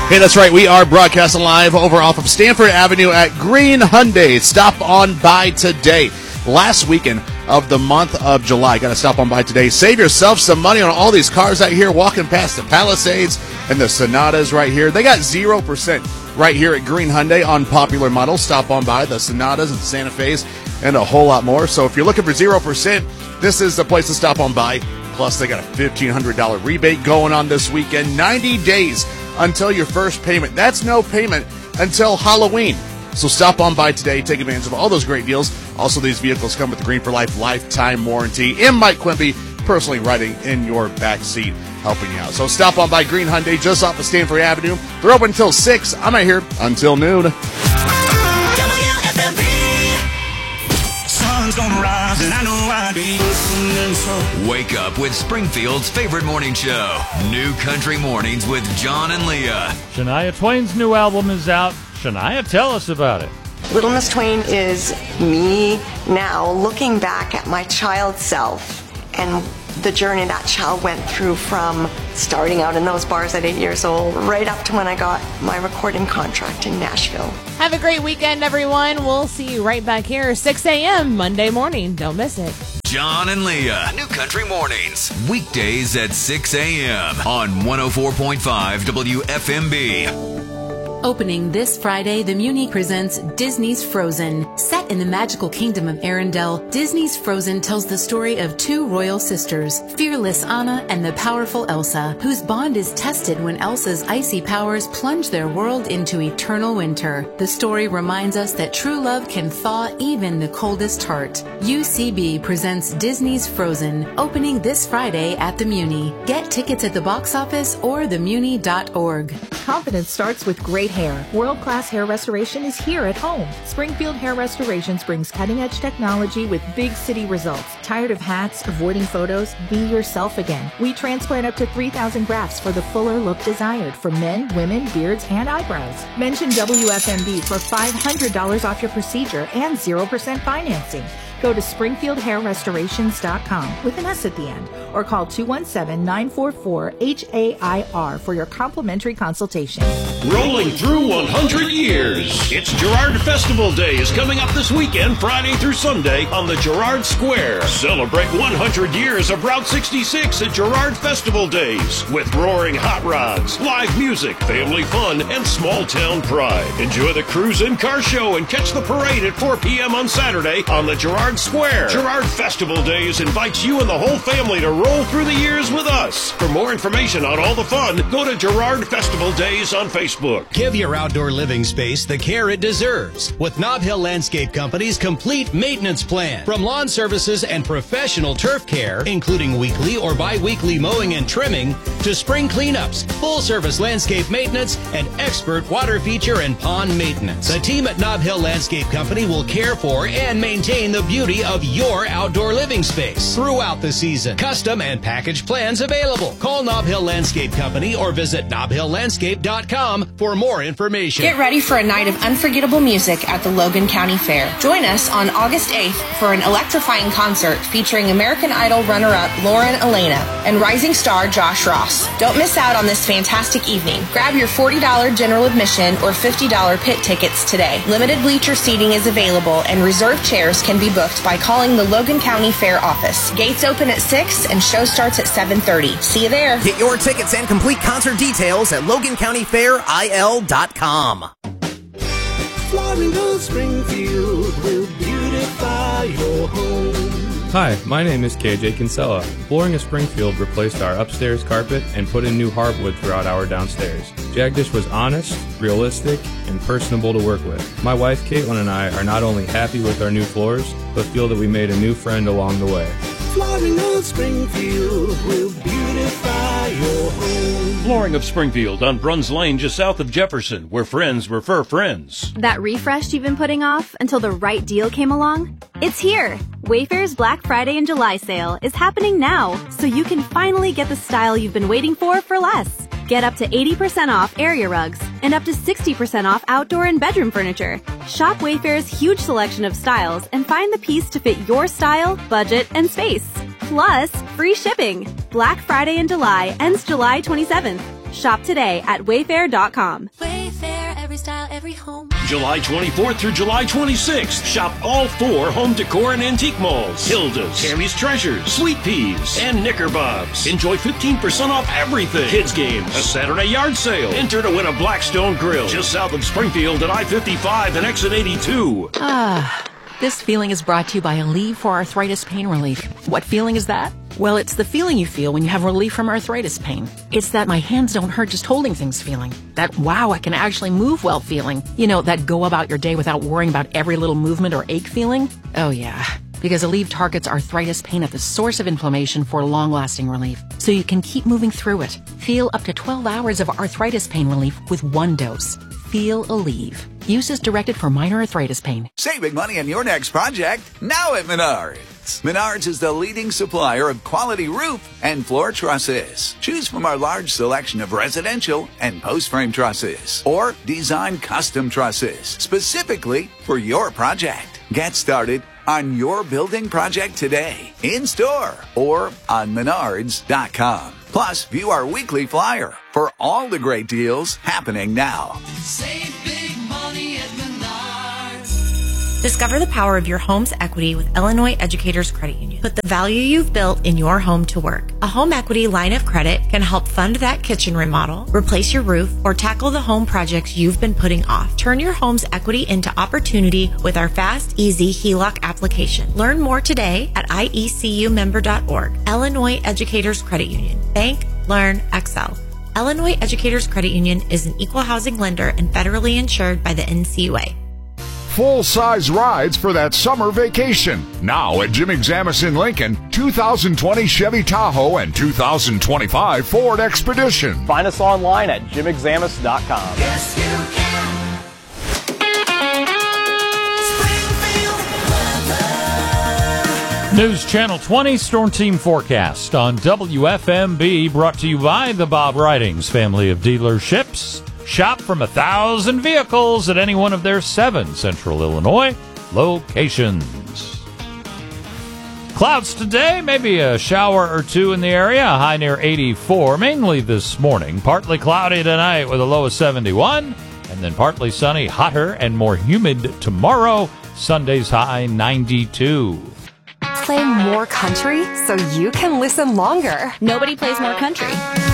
Hey, that's right. We are broadcasting live over off of Stanford Avenue at Green Hyundai. Stop on by today. Last weekend of the month of July. Got to stop on by today. Save yourself some money on all these cars out here walking past the Palisades and the Sonatas right here. They got 0% right here at Green Hyundai on popular models. Stop on by the Sonatas and Santa Fe's and a whole lot more. So if you're looking for 0%, this is the place to stop on by. Plus, they got a $1,500 rebate going on this weekend. 90 days until your first payment. That's no payment until Halloween. So stop on by today. Take advantage of all those great deals. Also, these vehicles come with the Green for Life lifetime warranty. And Mike Quimby personally riding in your back seat, helping you out. So stop on by Green Hyundai just off of Stanford Avenue. They're open until 6. I'm out here until noon. Gonna rise and I know I'll be listening, so wake up with Springfield's favorite morning show, New Country Mornings with John and Leah. Shania Twain's new album is out. Shania, tell us about it. Little Miss Twain is me now looking back at my child self and the journey that child went through from starting out in those bars at 8 years old right up to when I got my recording contract in Nashville. Have a great weekend, everyone. We'll see you right back here 6 a.m. Monday morning. Don't miss it. John and Leah, New Country Mornings, weekdays at 6 a.m. on 104.5 WFMB. Opening this Friday, the Muni presents Disney's Frozen. Set in the magical kingdom of Arendelle, Disney's Frozen tells the story of two royal sisters, fearless Anna and the powerful Elsa, whose bond is tested when Elsa's icy powers plunge their world into eternal winter. The story reminds us that true love can thaw even the coldest heart. UCB presents Disney's Frozen, opening this Friday at the Muni. Get tickets at the box office or themuni.org. Confidence starts with great hair. World-class hair restoration is here at home. Springfield Hair Restorations brings cutting-edge technology with big city results. Tired of hats, avoiding photos? Be yourself again. We transplant up to 3,000 grafts for the fuller look desired for men, women, beards, and eyebrows. Mention WFMB for $500 off your procedure and 0% financing. Go to SpringfieldHairRestorations.com with an S at the end or call 217-944-HAIR for your complimentary consultation. Rolling through 100 years. It's Girard Festival Days coming up this weekend, Friday through Sunday on the Girard Square. Celebrate 100 years of Route 66 at Girard Festival Days with roaring hot rods, live music, family fun, and small town pride. Enjoy the cruise and car show and catch the parade at 4 p.m. on Saturday on the Girard Square. Girard Festival Days invites you and the whole family to roll through the years with us. For more information on all the fun, go to Girard Festival Days on Facebook. Give your outdoor living space the care it deserves with Nob Hill Landscape Company's complete maintenance plan. From lawn services and professional turf care, including weekly or bi-weekly mowing and trimming, to spring cleanups, full-service landscape maintenance, and expert water feature and pond maintenance. The team at Nob Hill Landscape Company will care for and maintain the beauty of your outdoor living space throughout the season. Custom and package plans available. Call Nob Hill Landscape Company or visit nobhilllandscape.com for more information. Get ready for a night of unforgettable music at the Logan County Fair. Join us on August 8th for an electrifying concert featuring American Idol runner-up Lauren Elena and rising star Josh Ross. Don't miss out on this fantastic evening. Grab your $40 general admission or $50 pit tickets today. Limited bleacher seating is available and reserved chairs can be booked by calling the Logan County Fair office. Gates open at 6 and show starts at 7:30. See you there. Get your tickets and complete concert details at LoganCountyFairIL.com. Flooring of Springfield will beautify your home. Hi, my name is KJ Kinsella. Flooring of Springfield replaced our upstairs carpet and put in new hardwood throughout our downstairs. Jagdish was honest, realistic, and personable to work with. My wife Caitlin and I are not only happy with our new floors, but feel that we made a new friend along the way. Flooring of Springfield will beautify your home. Flooring of Springfield on Bruns Lane just south of Jefferson, where friends refer friends. That refresh you've been putting off until the right deal came along? It's here! Wayfair's Black Friday and July sale is happening now, so you can finally get the style you've been waiting for less. Get up to 80% off area rugs and up to 60% off outdoor and bedroom furniture. Shop Wayfair's huge selection of styles and find the piece to fit your style, budget, and space. Plus, free shipping. Black Friday in July ends July 27th. Shop today at Wayfair.com. Wayfair, every style, every home. July 24th through July 26th. Shop all 4 home decor and antique malls. Hilda's, Tammy's Treasures, Sweet Peas, and Knickerbob's. Enjoy 15% off everything. Kids games, a Saturday yard sale. Enter to win a Blackstone grill just south of Springfield at I-55 and exit 82. This feeling is brought to you by Aleve for Arthritis Pain Relief. What feeling is that? Well, it's the feeling you feel when you have relief from arthritis pain. It's that my hands don't hurt just holding things feeling. That wow, I can actually move well feeling. You know, that go about your day without worrying about every little movement or ache feeling. Oh yeah, because Aleve targets arthritis pain at the source of inflammation for long-lasting relief, so you can keep moving through it. Feel up to 12 hours of arthritis pain relief with 1 dose. Feel Aleve. Use is directed for minor arthritis pain. Saving money on your next project now at Menards. Menards is the leading supplier of quality roof and floor trusses. Choose from our large selection of residential and post-frame trusses or design custom trusses specifically for your project. Get started on your building project today, in-store or on Menards.com. Plus, view our weekly flyer for all the great deals happening now. Save big money at Menards. Discover the power of your home's equity with Illinois Educators Credit Union. Put the value you've built in your home to work. A home equity line of credit can help fund that kitchen remodel, replace your roof, or tackle the home projects you've been putting off. Turn your home's equity into opportunity with our fast, easy HELOC application. Learn more today at iecumember.org. Illinois Educators Credit Union. Bank, learn, excel. Illinois Educators Credit Union is an equal housing lender and federally insured by the NCUA. Full-size rides for that summer vacation. Now at Jim Examus in Lincoln, 2020 Chevy Tahoe and 2025 Ford Expedition. Find us online at jimexamus.com. Yes, you can. News Channel 20 Storm Team Forecast on WFMB, brought to you by the Bob Ridings family of dealerships. Shop from 1,000 vehicles at any one of their 7 Central Illinois locations. Clouds today, maybe a shower or 2 in the area, a high near 84, mainly this morning. Partly cloudy tonight with a low of 71, and then partly sunny, hotter and more humid tomorrow. Sunday's high 92. Play more country so you can listen longer. Nobody plays more country.